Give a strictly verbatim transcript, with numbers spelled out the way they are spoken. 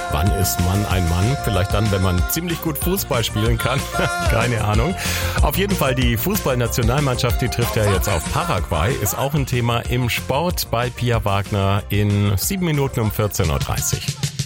Wann ist man ein Mann? Vielleicht dann, wenn man ziemlich gut Fußball spielen kann. Keine Ahnung. Auf jeden Fall die Fußballnationalmannschaft, die trifft ja jetzt auf Paraguay. Ist auch ein Thema im Sport bei Pia Wagner in sieben Minuten um vierzehn Uhr dreißig.